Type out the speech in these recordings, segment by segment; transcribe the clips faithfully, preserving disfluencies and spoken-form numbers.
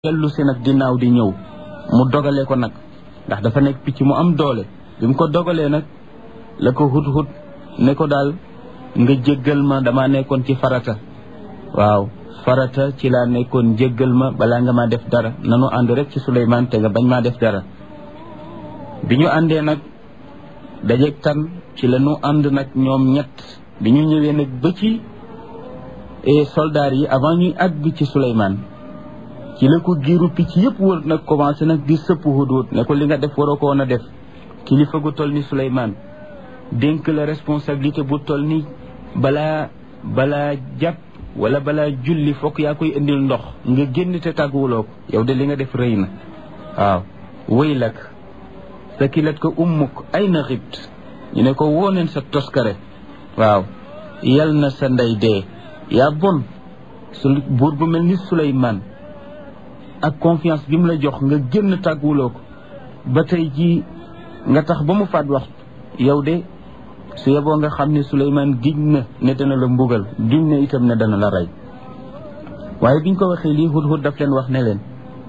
dellu si nag ginnaaw di ñëw mu dogale ko nag ndax dafa nekk picc mu am doole bi mu ko dogalee nag la ko hut hut ne ko daal nga jéggal ma dama nekkoon ci farata waaw farata ci laa nekkoon jéggal ma balaa nga ma def dara nanu ànd rek ci Suleymaan te nga bañ maa def dara bi ñu àndee nag dajeeg tan ci la ñu ànd nag ñoom ñett bi ñu ñëwee nag ba ci soldaar yi avant ñuy àgg ci Suleymaan ci la ko giiru picc yëpp wër nag commencé nag di sëpp hudhud ne ko li nga def waroo ko woon a def kilifa gu toll ni Suleymaan dénk la responsabilité bu toll ni balaa balaa jàpp wala balaa julli fokk yaa koy indil ndox nga génn te tàgguwuloo ko yow de li nga def rëy na waaw wëy lak sa kilat ko ummuk ay na xibt ñu ne ko wooneen sa toskare waaw yal na sa ndey dee yaa bon su buur bu mel ni Suleymaan ak confiance bi mu la jox nga génn tàgguwuloo ko ba tey jii nga tax ba mu faat wax yow de su yeboo nga xam ne Suleymaan giñ na ne dana la mbugal giñ na itam ne dana la rey waaye biñ ko waxee lii hudhud daf leen wax ne leen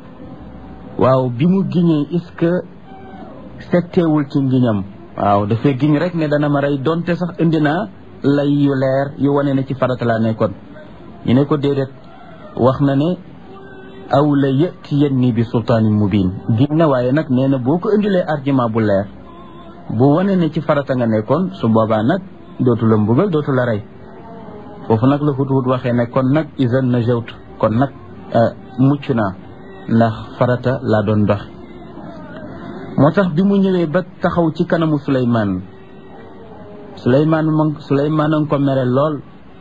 waaw bi mu giñee est-ce que setteewul ci ngiñam waaw dafay giñ rek ne dana ma rey donte sax indi naa lay yu leer yu wane ne ci farata laa nekkoon ñu ne ko déedéet wax na ne aw la yatiyanni bi sultaanin mubin giñ na waaye nag nee na boo ko indilee argument bu leer bu wane ne ci farata nga nekkoon su boobaa nag dootu la mbugal dootu la rey foofu nag la hudhud waxee ne kon nag izan najawtu kon nag mucc naa ndax farata laa doon dox moo tax bi mu ñëwee ba taxaw ci kanamu Suleymaan Suleymaan moom Suleymaan a ngi ko mere lool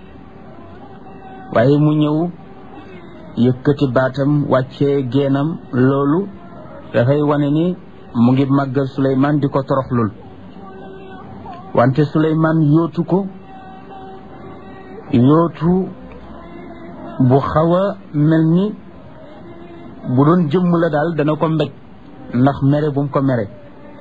waaye mu ñëw yëkkati baatam wàccee geenam loolu dafay wane ni mu ngi màggal Suleymaan di ko toroxlul wante Suleymaan yootu ko yootu bu xaw a mel ni bu doon jëmm la daal dana ko mbéj ndax mere bu mu ko mere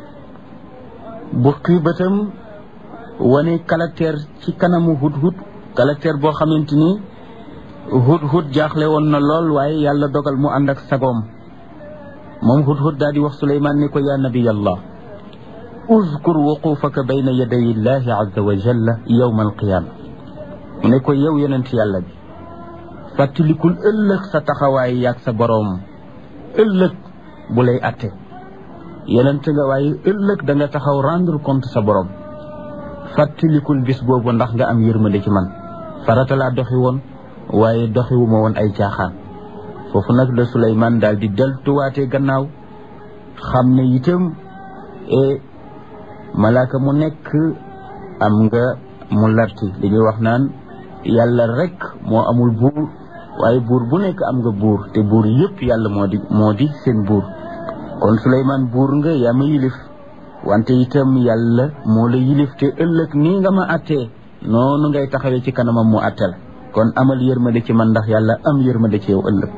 bu xiibatam wane caractère ci kanamu hudhud caractère boo xamante ni hudhud jaaxle woon na lool waaye yàlla dogal mu ànd ak sagoom moom hudhud daal di wax Suleymaan ni ko yaa nabiyallah uzkur wuqufaka bayna yaday illahi azza wa jalla yawma alqiyaama mu ne ko yow yonent yàlla bi fàttalikul ëllëg sa taxawaay yaag sa boroom ëllëg bu lay atte yonent nga waaye ëllëg da nga taxaw rendre compte sa boroom fàttalikul bis boobu ndax nga am yërmande ci man farata laa doxi woon waaye doxiwuma woon ay caaxaan foofu nag la Suleymaan daal di deltuwaatee gannaaw xam ne itam e malaaka mu nekk am nga mu larti li ñuy wax naan yàlla rek moo amul buur waaye buur bu nekk am nga buur te buur yëpp yàlla moo di moo di seen buur kon Suleymaan buur nga yaa ma yilif wante itam yàlla moo la yilif te ëllëg nii nga ma attee noonu ngay taxawee ci kanamam mu atte la kon amal yërmande ci man ndax yàlla am yërmande ci yow ëllëg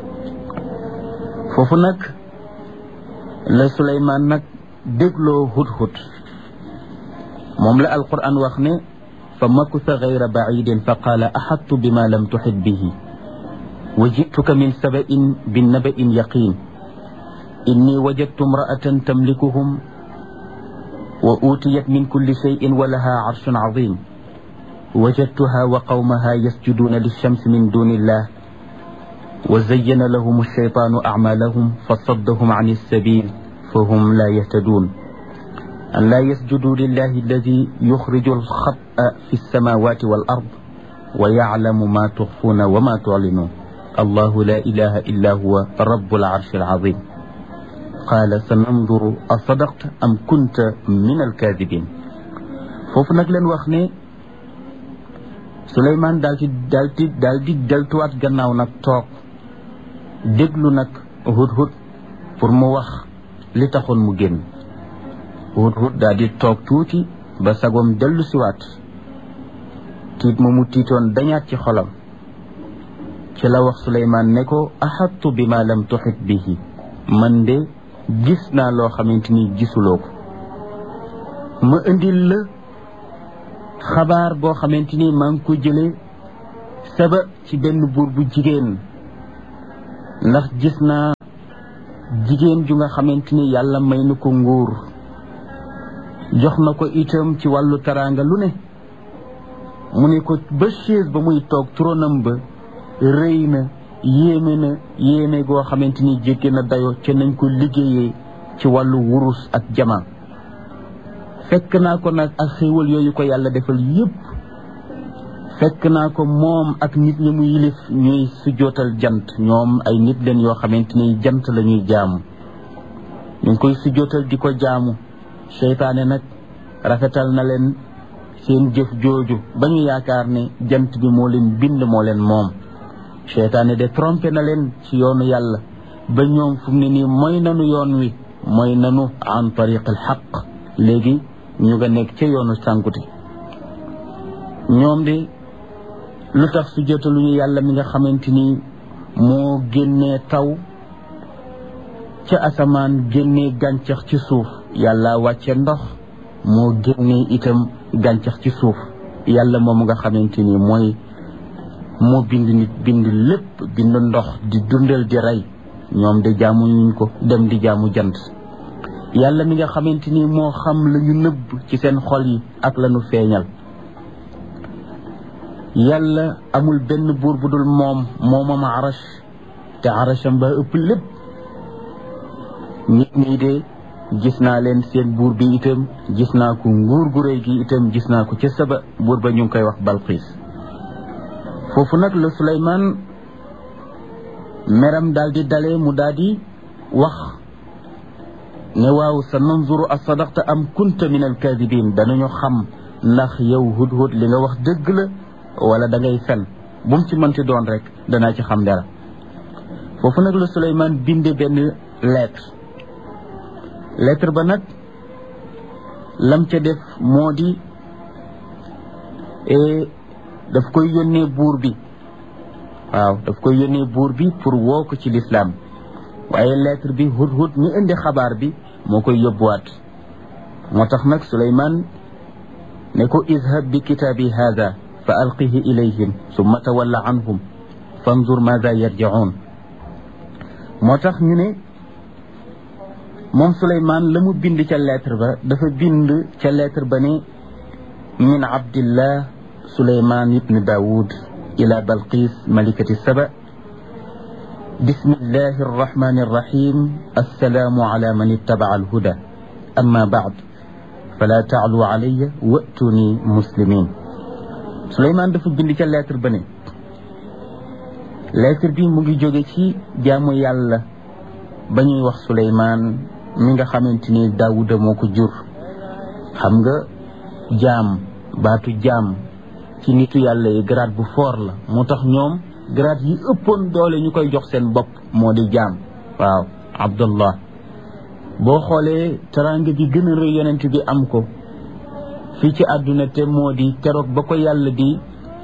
foofu nag la Suleymaan nag dégloo hudhud moom la alquran wax ne fa makutha gayra bacidin fa qaala axattu bima lam tuxit bihi wa jituka min sabain binnabain yaqin inni wajadtu imraatan tamlikuhum wa utiyat min kulli shayin wa laha arshun azim wajadtuha wa qawmaha yasjuduuna lilchamsi min duni illah wa zayyana lahum alcheytaanu acmaalahum fa saddahum can alsabil fa hum laa yahtaduun an laa yasjuduu lillahi alladi yuxriju alxab'a fi alsamawati wal ard wa yaclamu ma tuxfuuna wa ma tuclinuun allahu laa ilaha illa huwa rabbul arshi alcazim qaala sananduru asadaqta am kunta min alkaadibin foofu nag leen wax ne Suleymaan daal di daal di daal di deltuwaat gannaaw nag toog déglu nag hudhud pour mu wax li taxoon mu génn hudhud daal di toog tuuti ba sagoom dellu siwaat tiit ma mu tiitoon dañaat ci xolam ci la wax Suleymaan ne ko axattu bi ma lam tuxit bihi man de gis naa loo xamante ni gisuloo ko ma indil la xabaar boo xamante ni maa ngi ko jëlee saba ci benn buur bu jigéen ndax gis naa jigéen ju nga xamante ni yàlla may na ko nguur jox na ko itam ci wàllu teraanga lu ne mu ne ko ba chaise ba muy toog tronam ba rëy na yéeme na yéeme goo xamante ni jéggi na dayo ca nañ ko liggéeyee ci wàllu wurus ak jama fekk naa ko nag ak xéewal yooyu ko yàlla defal yépp fekk naa ko moom ak nit ñi mu yilif ñuy sujjootal jant ñoom ay nit leen yoo xamante ni jant la ñuy jaamu ñu ngi koy sujjootal di ko jaamu seytaane nag rafetal na leen seen jëf jooju ba ñu yaakaar ne jant bi moo leen bind moo leen moom seytaane de trompé na leen ci yoonu yàlla ba ñoom fu mu ne nii mooy nanu yoon wi mooy nanu an tariq al xaq léegi ñu nga nekk ca yoonu sànkute ñoom de lu tax su jotaluñu yàlla mi nga xamante ni moo génnee taw ca asamaan génnee gàncax ci suuf yàlla wàcce ndox moo génnee itam gàncax ci suuf yàlla moom nga xamante ni mooy moo bind nit bind lépp bind ndox di dundal di rey ñoom de jaamu ñu ko dem di jaamu jant yàlla mi nga xamante ni moo xam la ñu nëbb ci seen xol yi ak la ñu feeñal yàlla amul benn buur bu dul moom moomam arash te arasham ba ëpp lépp nit ñi de gis naa leen seen buur bi itam gis naa ko nguur gu rëy gi itam gis naa ko ca saba buur ba ñu ngi koy wax Balqiis foofu nag la Suleymaan meram daal di dalee mu daal di wax ne waaw sa nanzuru a sadaqta am kunta min alkaadibin danañu xam ndax yow hudhud li nga wax dëgg la wala da ngay fen bu mu ci mënti doon rek danaa ci xam dara foofu nag la Suleymaan binde benn lettre lettre ba nag lam ca def moo di daf koy yónnee buur bi waaw daf koy yónnee buur bi pour woo ko ci lislaam waaye lettre bi hudhud mi indi xabaar bi moo koy yóbbuwaat moo tax nag Suleymaan ne ko izhab bi kitaabi haada fa alqihi ilayhim summa tawalla anhum fanzur maada yarji'un moo tax ñu ne moom Suleymaan la mu bind ca lettre ba dafa bind ca lettre ba ne min abdillah Suleymaan ibn Daawud ila Balqiis malikati saba bismillahi arrahmani arrahim assalaamu ala man ittaba'a alhuda amma ba'd fala ta'lu alayya wa'tuni muslimin Suleymaan dafa bind ca lettre ba ne lettre bi mu ngi jóge ci jaamu yàlla ba ñuy wax Suleymaan mi nga xamante ni Daawuda moo ko jur xam nga jaam baatu jaam ci nitu yàlla yi grade bu fort la moo tax ñoom grade yi ëppoon doole ñu koy jox seen bopp moo di jaam waaw Abdullah boo xoolee teraanga bi gën a rëy yonent bi am ko fii ci àdduna te moo di keroog ba ko yàlla di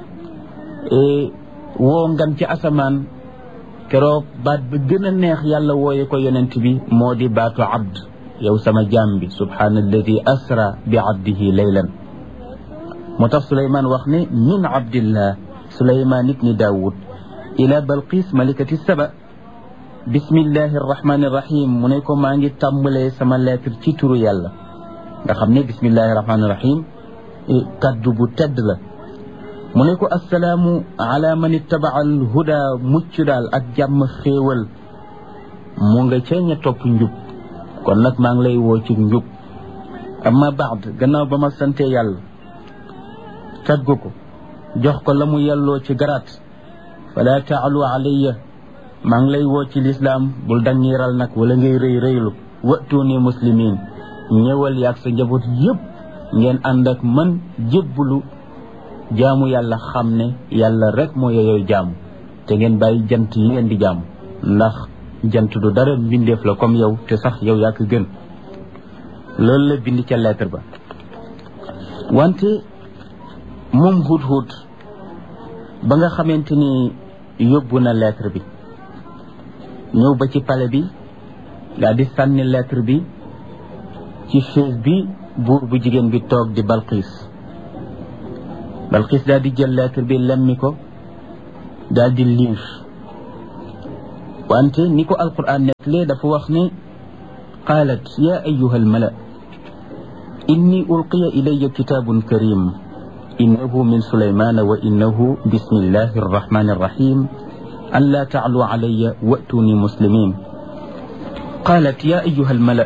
woo ngan ci asamaan keroog baat ba gën a neex yàlla wooye ko yonent bi moo di baatu abd yow sama jaam bi subhaanalladi asra bi abdihi laylan moo tax Suleymaan wax ne min abdillah Suleymaan ibni Daawud ila Balqiis malikati saba bismillahi arrahmani irrahim mu ne ko maa ngi tàmbalee sama lettre ci turu yàlla nga xam ne bismillahi irrahmani irrahim kaddu bu tedd la mu ne ko assalaamu ala man ittaba'a alhuda mucc daal ak jàmm xéewal mu nga ca ña topp njub kon nag maa ngi lay woo ci njub amma baad gannaaw ba ma sante yàlla taggu ko jox ko la mu yelloo ci garaat fala taalu alayya maa ngi lay woo ci lislaam bul dangiral nag wala ngay rëy rëylu wa'tuni muslimin ñëwal yaag sa njaboot yëpp ngeen ànd ak man jébbulu jaamu yàlla xam ne yàlla rek moo yeyooy jaamu te ngeen bàyyi jant yi ngeen di jaamu ndax jant du dara mbindeef la comme yow te sax yow yaa ko gën loolu la bind ca lettre ba wante moom hudhud ba nga xamante ni yóbbu na lettre bi ñëw ba ci palais bi daal di sànni lettre bi ci chaise bi buur bu jigéen bi toog di Balqiis Balqiis daal di jël lettre bi lemmi ko daal di liir wante ni ko alquran nettalee dafa wax ne qaalat ya ayuha almala inni ulqiya ilaya kitabun karim innahu min sulaymana wa innahu bismillahi arrahmani arrahim an la taclu calaya wa'tuni muslimin qaalat ya ayuha almala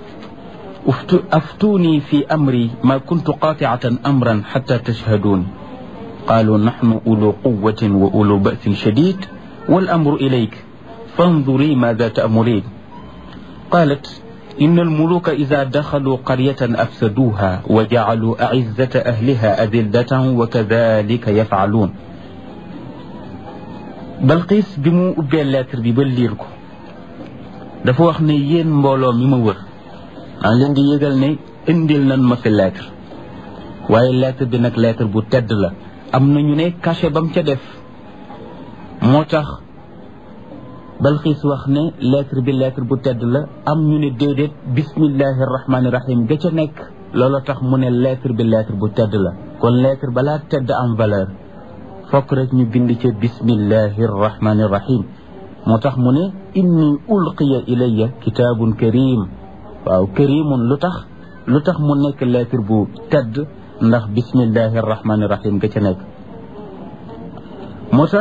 أفتوني في أمري ما كنت قاطعة أمرا حتى تشهدون قالوا نحن أولو قوة وأولو بأس شديد والأمر إليك فانظري ماذا تأمرين قالت إن الملوك إذا دخلوا قرية أفسدوها وجعلوا أعزة أهلها أذلة وكذلك يفعلون بلقيس بمو أبي اللاتر ببليركو دفو أخني ين مبولو ممور maa ngi leen di yëgal ne indil nañ ma fi lettre waaye lettre bi nag lettre bu tedd la am na ñu ne cachet bam ca def moo tax Balxiis wax ne lettre bi lettre bu tedd la am ñu ne déedéet bismillahi rahmaani rahim ga ca nekk loolu tax mu ne lettre bi lettre bu tedd la kon lettre balaa tedd am valeur fokk rek ñu bind ca bismillahi rahmaani rahim moo tax mu ne inni ulqiya ilayya kitaabun karim waaw karimun lu tax lu tax mu nekk lettre bu tedd ndax bismillahi rahmaani rahim ga ca nekk moo tax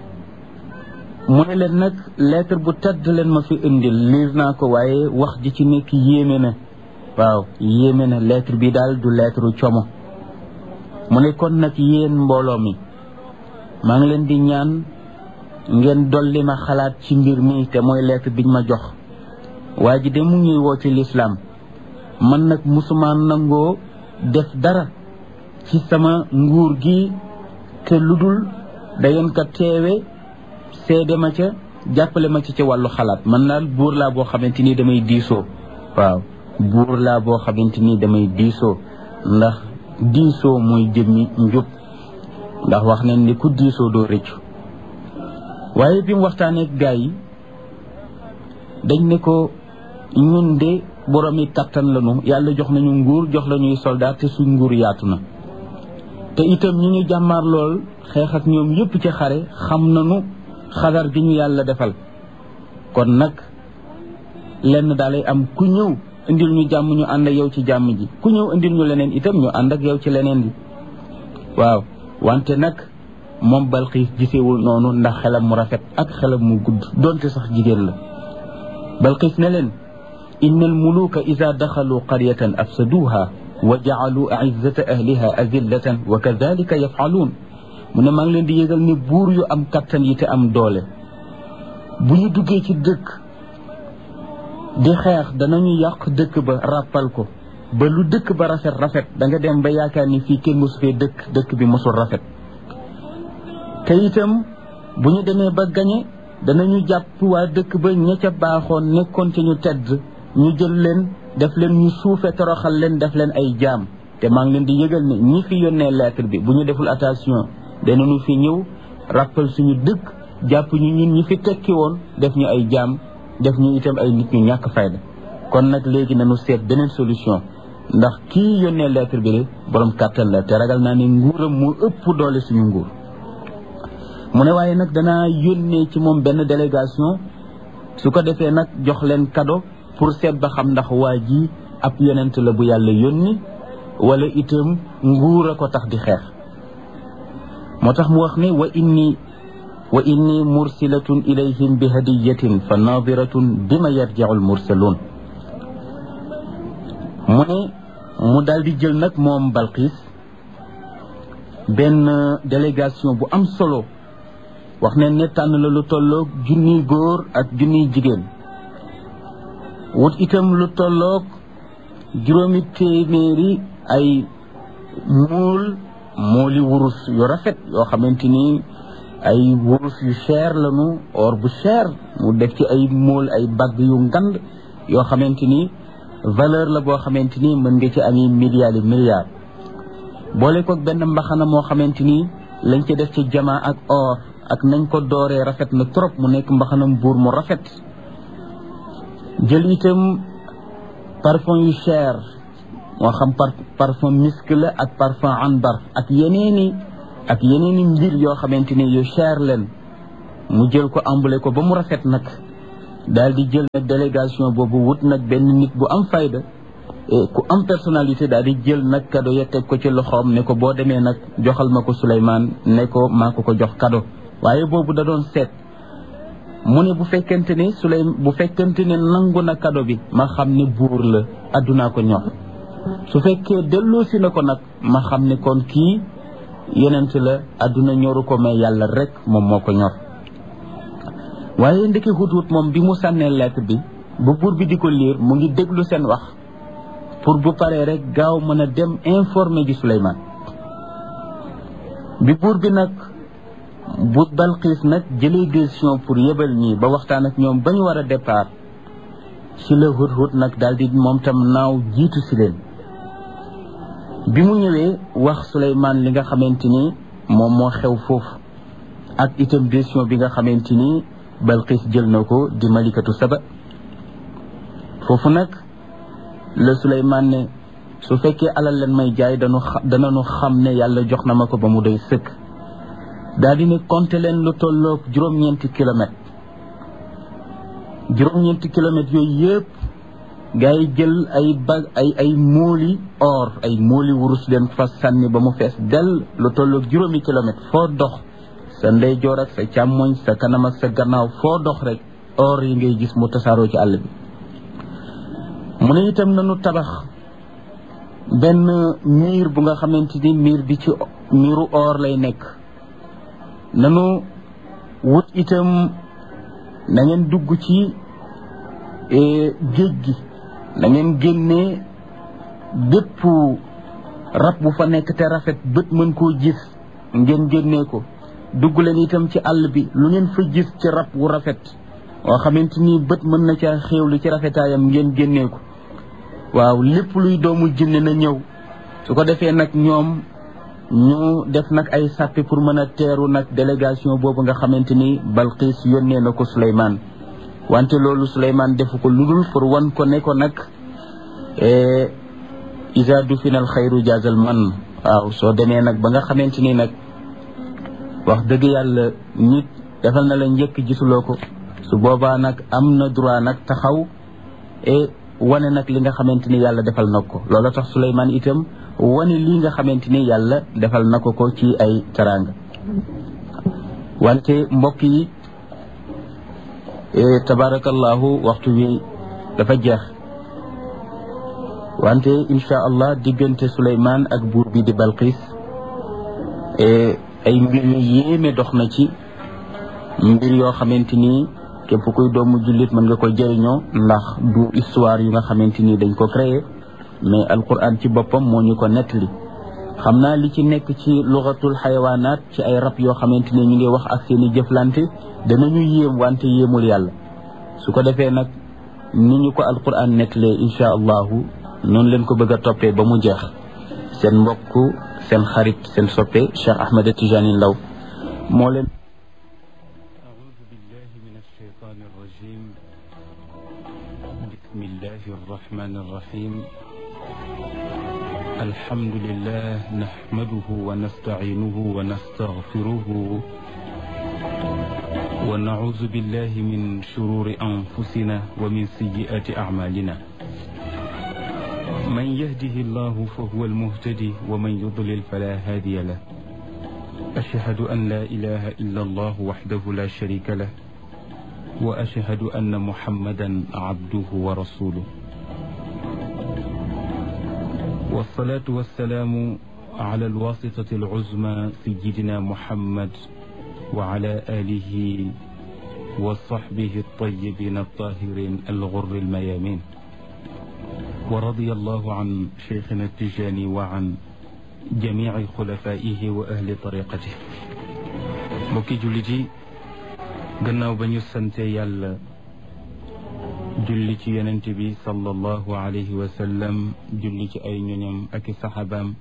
mu ne leen nag lettre bu tedd leen ma fi indil liir naa ko waaye wax ji ci nekk yéeme na waaw yéeme na lettre bi daal du lettre como mu ne kon nag yéen mbooloo mi maa ngi leen di ñaan ngeen dolli ma xalaat ci mbir mi te mooy lettre biñ ma jox waa ji de mu ngi woo ci lislaam man nag musuma nangoo def dara ci sama nguur gi te lu dul da ngeen ko teewe seede ma ca jàppale ma ci ci wàllu xalaat man daal buur laa boo xamante ni damay diisoo waaw buur laa boo xamante ni damay diisoo ndax diisoo mooy jëmmi njub ndax wax nañ ni ku diisoo doo rëccu waaye bi mu waxtaanee ak gaa yi dañ ne ko ñun de boromi kattan lañu yàlla jox nañu nguur jox lañuy soldat te suñ nguur yaatu na te itam ñi ñu jàmmaar lool xeex ak ñoom yëpp ci xare xam nañu xadar gi ñu yàlla defal kon nag lenn daalay am ku ñëw indil ñu jàmm ñu ànd ak yow ci jàmm ji ku ñëw indil ñu leneen itam ñu ànd ak yow ci leneen gi waaw wante nag moom Balxiis gisewul noonu ndax xelam mu rafet ak xelam mu gudd donte sax jigéen la Balxiis ne leen inna almuluka ida daxalu qaryatan afsaduha wa jaalu aizzata ahliha azillatan wa kadalika yafaluun mu ne maa ngi leen di yëgal ne buur yu am kattan yi te am doole bu ñu duggee ci dëkk di xeex danañu yàq dëkk ba ràppal ko ba lu dëkk ba rafet rafet da nga dem ba yaakaar ni fii kenn mosu fee dëkk dëkk bi mosul rafet te itam bu ñu demee ba gañe danañu jàpp waa dëkk ba ña ca baaxoon nekkoon ci ñu tedd ñu jël leen def leen ñu suufe toroxal leen def leen ay jaam te maa ngi leen di yëgal ne ñi fi yónnee lettre bi bu ñu deful attention danañu fi ñëw rappal suñu dëkk jàpp ñu ñun ñi fi tekki woon def ñu ay jaam def ñu itam ay nit ñu ñàkk fayda kon nag léegi nañu seet beneen solution ndax kii yónnee lettre bi de borom kàttan la te ragal naa ne nguuram moo ëpp doole suñu nguur mu ne waaye nag danaa yónnee ci moom benn délégation su ko defee nag jox leen cadeau pour seet ba xam ndax waa ji ab yonent la bu yàlla yónni wala itam nguur a ko tax di xeex moo tax mu wax ne wa inni wa inni mursilatun ilayhim bi hadiyatin fa nadiratun bima yarji'u al mursalun mu ne mu daal di jël nag moom Balxiis benn délégation bu am solo wax ne ne tànn la lu tolloog junniy góor ak junniy jigéen wut itam lu tolloog juróomi téeméeri ay muul mooli wurus yu rafet yoo xamante ni ay wurus yu cher lañu or bu cher mu def ci ay mool ay bagg yu ngand yoo xamante ni valeur la boo xamante ni mën nga ci ami milliards yi milliards boole ko benn mbaxana moo xamante ni lañ ci def ci jamaa ak or ak nañ ko dooree rafet na trop mu nekk mbaxanam buur mu rafet jël itam parfum yu cher moo xam par parfum misk la ak parfum anbar ak yeneeni ak yeneeni mbir yoo xamante ni yu cher leen mu jël ko emballé ko ba mu rafet nag daal di jël nag délégation boobu wut nag benn nit bu am fayda ku am personnalité daal di jël nag cadeau ya teg ko ci loxoom ne ko boo demee nag joxal ma ko Souleymane ne ko maa ko ko jox cadeau waaye boobu da doon seet mu ne bu fekkente ni Souley bu fekkente ne nangu na cadeau bi ma xam ne buur la addunaa ko ñor su fekkee delloosi na ko nag ma xam ne kon kii yonent la adduna ñoru ko mais yàlla rek moom moo ko ñor waaye ndeke Hudhud moom bi mu sànnee lettre bi ba buur bi di ko liir mu ngi déglu seen wax pour bu paree rek gaaw mën a dem informer ji Souleymane bi buur bi nag bu Balqis nag jëlee décision pour yebal ñii ba waxtaan ak ñoom ba ñu war a départ ci la Hudhud nag daal di moom tam naaw jiitu si leen bi mu ñëwee wax Souleymane li nga xamante ni moom moo xew foofu ak itam décision bi nga xamante ni Balqis jël na ko di malikatu Saba foofu nag la Souleymane ne su fekkee alal leen may jaay dañu danañu xam ne yàlla jox na ma ko ba mu doy sëkk daal di ne compter leen lu tolloog juróom-ñeenti kilomètres juróom-ñeenti kilomètres yooyu yëpp gaa yi jël ay bag ay ay móoli or ay móoli wurus leen fa sànni ba mu fees dell lu tolloog juróomi kilomètres foo dox sa ndeyjoor ak sa càmmoñ sa kanam ak sa gannaaw foo dox rek or yi ngay gis mu tasaaroo ci àll bi mu ne itam nanu tabax benn miir bu nga xamante ni miir bi ci miiru or lay nekk nanu wut itam na ngeen dugg ci géej gi na ngeen génnee bépp rab bu fa nekk te rafet bët mën koo gis ngeen génnee ko dugg leen itam ci àll bi lu ngeen fa gis ci rab wu rafet oo xamante ni bët mën na ca xéewlu ci rafetaayam ngeen génnee ko waaw lépp luy doomu jinne na ñëw su ko defee nag ñoom ñu def nag ay sàppi pour mën a teeru nag délégation boobu nga xamante ni Balqis yónnee na ko Souleymane wante loolu Souleymane defu ko ludul pour wan ko ne ko nag isa du final xayru jaazal man waaw soo demee nag ba nga xamante ni nag wax dëgg yàlla nit defal na la njëkk gisuloo ko su boobaa nag am na droit nag taxaw et wane nag li nga xamante ni yàlla defal na ko loola tax Souleymane itam wane lii nga xamante ni yàlla defal na ko ko ci ay teraanga wante mbokk yi tabarakallahu waxtu wi dafa jeex wante insha allah diggante Souleymane ak buur bi di Balqis ay mbir yu yéeme dox na ci mbir yoo xamante ni képp kuy doomu jullit mën nga ko jëriñoo ndax du histoire yu nga xamante ni dañ ko créé mais alquran ci boppam moo ñu ko nettali xam naa li ci nekk ci lugatul xayawaanaat ci ay rab yoo xamante ni ñu ngi wax ak seen i jëflante danañu yéem wante yéemul yàlla su ko defee nag ni ñu ko alquran nettalee insha allahu noonu leen ko bëgg a toppee ba mu jeex seen mbokk seen xarit seen soppe Cheikh Ahmed Tijani Ndaw moo leen بسم الله الرحمن الرحيم الحمد لله نحمده ونستعينه ونستغفره ونعوذ بالله من شرور أنفسنا ومن سيئات أعمالنا من يهده الله فهو المهتدي ومن يضلل فلا هادي له أشهد أن لا إله إلا الله وحده لا شريك له وأشهد أن محمدا عبده ورسوله والصلاة والسلام على الواسطة العظمى سيدنا محمد وعلى آله وصحبه الطيبين الطاهرين الغر الميامين ورضي الله عن شيخنا التجاني وعن جميع خلفائه وأهل طريقته مكي جلتي gannaaw ba ñu sante yàlla julli ci yonent bi sallallahu alayhi wa sallam julli ci ay ñoñam ak i saxaabaam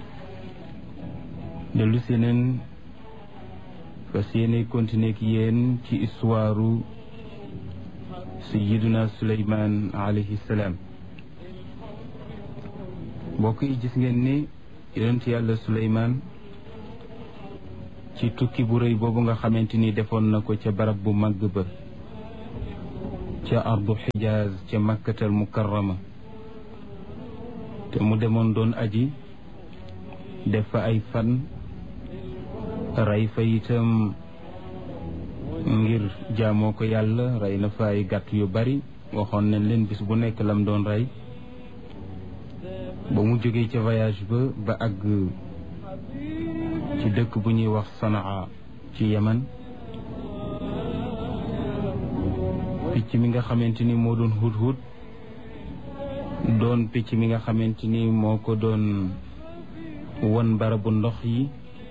dellu si neen fas yéene continuer ak yéen ci histoire sayyiduna Souleymane alayhi salaam mbokk yi gis ngeen ni yonent yàlla Souleymane ci tukki bu rëy boobu nga xamante ni defoon na ko ca barab bu màgg ba ca ardu xijaaz ca makkatal mukarrama te mu demoon doon aji def fa ay fan rey fa itam ngir jaamoo ko yàlla rey na fa ay gàtt yu bari waxoon nañ leen bis bu nekk lam doon rey ba mu jógee ca voyage ba ba àgg ci dëkk bu ñuy wax Sanaa ci Yaman picc mi nga xamante ni moo doon hudhud doon picc mi nga xamante ni moo ko doon won barabu ndox yi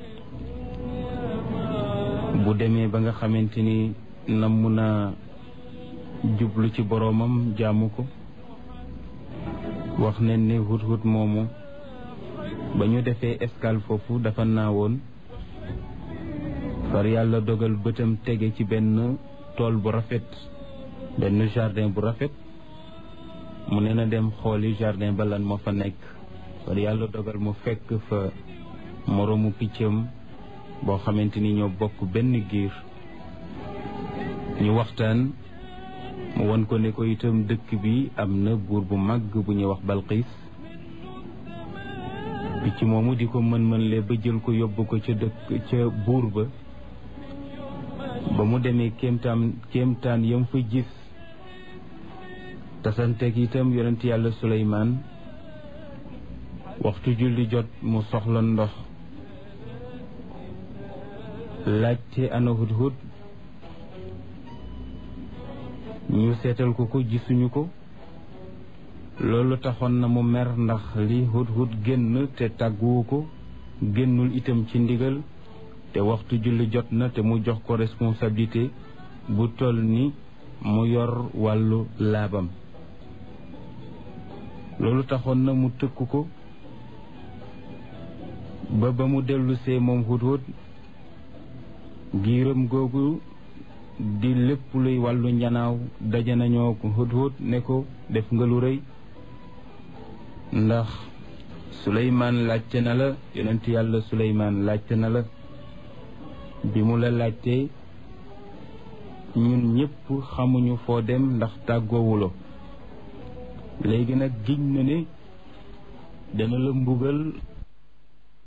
bu demee ba nga xamante ni namm na jublu ci boroomam jaamu ko wax nañ ne hudhud moomu ba ñu defee escale foofu dafa naawoon far yàlla dogal bëtam tege ci benn tool bu rafet benn jardin bu rafet mu ne na dem xooli jardin ba lan moo fa nekk far yàlla dogal mu fekk fa moroomu piccam boo xamante ni ñoo bokk benn giir ñu waxtaan mu won ko ne ko itam dëkk bi am na buur bu màgg bu ñuy wax Balqiis picc moomu di ko mën-mën le ba jël ko yóbbu ko ca dëkk ca buur ba ba mu demee kéemtaan kéemtaan yam fa gis tasanteeg itam yonent yàlla Suleymaan waxtu julli jot mu soxla ndox laajte ana hudhud ñu seetal ko ko gisuñu ko loolu taxoon na mu mer ndax li hudhud génn te tàgguwu ko génnul itam ci ndigal te waxtu julli jot na te mu jox ko responsabilité bu toll ni mu yor wàllu laabam loolu taxoon na mu tëkk ko ba ba mu dellusee moom hudhud giiram googu di lépp luy wàllu njanaaw daje nañoo ko hudhud ne ko def nga lu rëy ndax Suleymaan laajte na la yonent yàlla Suleymaan laajte na la bi mu la laajtee ñun ñëpp xamuñu foo dem ndax tàggoowuloo léegi nag giñ na ne dana la mbugal